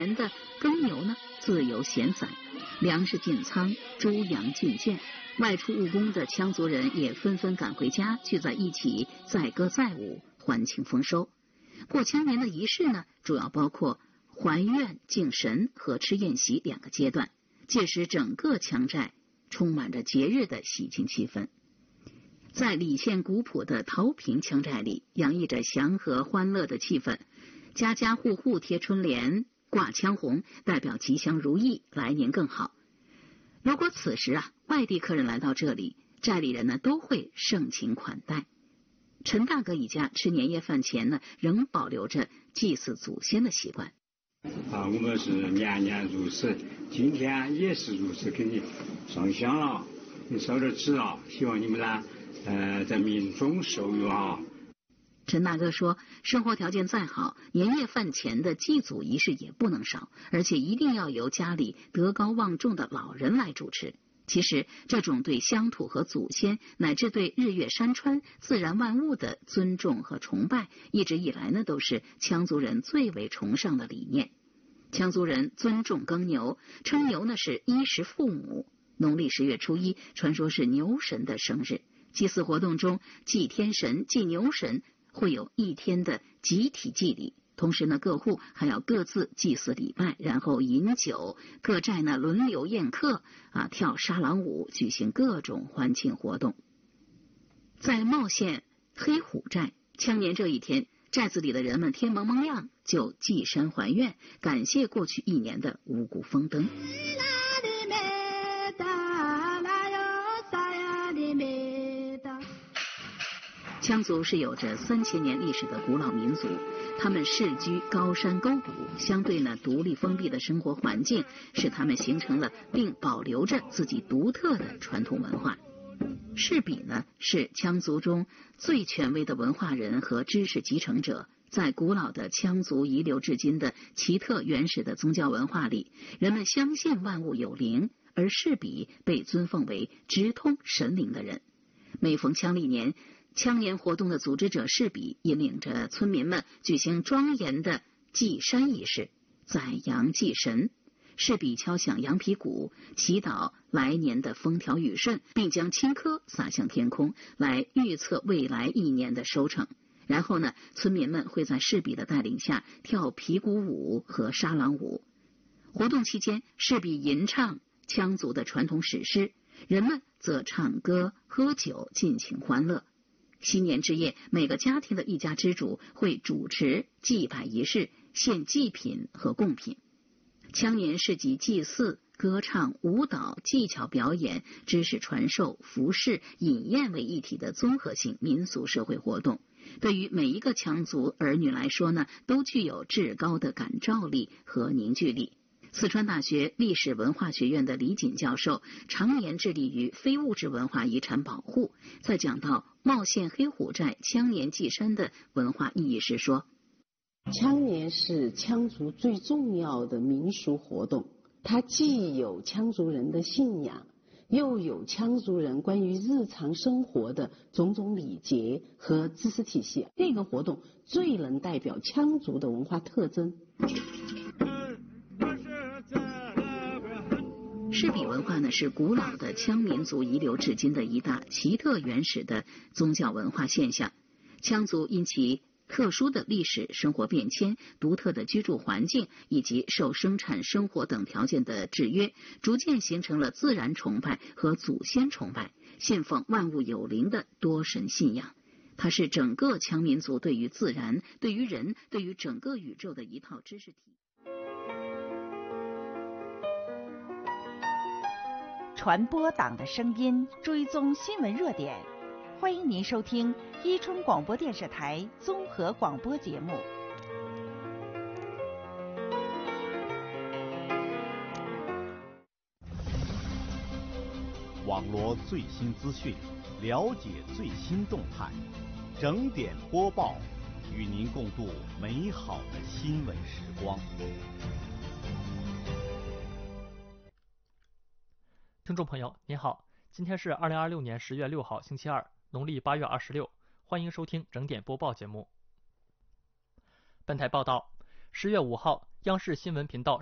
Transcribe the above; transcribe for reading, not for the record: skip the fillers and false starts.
人的耕牛呢自由闲散，粮食进仓，猪羊进圈，外出务工的羌族人也纷纷赶回家，聚在一起载歌载舞，欢庆丰收。过羌年的仪式呢，主要包括还愿、敬神和吃宴席2个阶段，届时整个羌寨充满着节日的喜庆气氛。在礼县古朴的桃坪羌寨里，洋溢着祥和欢乐的气氛，家家户户贴春联、挂羌红，代表吉祥如意，来年更好。如果此时外地客人来到这里，寨里人呢都会盛情款待。陈大哥一家吃年夜饭前呢，仍保留着祭祀祖先的习惯。 我们是年年如此，今天也是如此，给你上香了，你烧点纸希望你们呢在民中受用陈大哥说，生活条件再好，年夜饭前的祭祖仪式也不能少，而且一定要由家里德高望重的老人来主持。其实这种对乡土和祖先乃至对日月山川自然万物的尊重和崇拜，一直以来呢都是羌族人最为崇尚的理念。羌族人尊重耕牛，称牛呢是衣食父母。农历10月初1，传说是牛神的生日。祭祀活动中，祭天神、祭牛神会有1天的集体祭礼，同时呢，各户还要各自祭祀礼拜，然后饮酒，各寨呢轮流宴客跳沙朗舞，举行各种欢庆活动。在茂县黑虎寨，羌年这一天，寨子里的人们天蒙蒙亮就祭山还愿，感谢过去1年的五谷丰登。羌族是有着3000年历史的古老民族，他们世居高山沟谷，相对呢独立封闭的生活环境，使他们形成了并保留着自己独特的传统文化。士比呢是羌族中最权威的文化人和知识继承者，在古老的羌族遗留至今的奇特原始的宗教文化里，人们相信万物有灵，而士比被尊奉为直通神灵的人。每逢羌历年，羌年活动的组织者士比引领着村民们举行庄严的祭山仪式，宰羊祭神。士比敲响羊皮鼓，祈祷来年的风调雨顺，并将青稞撒向天空，来预测未来1年的收成。然后呢，村民们会在士比的带领下跳皮鼓舞和沙朗舞。活动期间，士比吟唱羌族的传统史诗，人们则唱歌喝酒，尽情欢乐。新年之夜，每个家庭的一家之主会主持祭拜仪式，献祭品和贡品。羌年是集祭祀、歌唱、舞蹈、技巧表演、知识传授、服饰、饮宴为一体的综合性民俗社会活动。对于每一个羌族儿女来说呢，都具有至高的感召力和凝聚力。四川大学历史文化学院的李锦教授常年致力于非物质文化遗产保护，在讲到茂县黑虎寨羌年祭山的文化意义时说， 羌年是羌族最重要的民俗活动，它既有羌族人的信仰，又有羌族人关于日常生活的种种礼节和知识体系。这个活动最能代表羌族的文化特征。 士比文化呢，是古老的羌民族遗留至今的一大奇特原始的宗教文化现象。羌族因其特殊的历史生活变迁、独特的居住环境以及受生产生活等条件的制约，逐渐形成了自然崇拜和祖先崇拜，信奉万物有灵的多神信仰。它是整个羌民族对于自然、对于人、对于整个宇宙的一套知识体。 传播党的声音，追踪新闻热点，欢迎您收听伊春广播电视台综合广播节目。 网罗最新资讯，了解最新动态，整点播报，与您共度美好的新闻时光。 听众朋友您好，今天是2026年10月6号星期二，农历8月26，欢迎收听整点播报节目。本台报道，10月5号， 央视新闻频道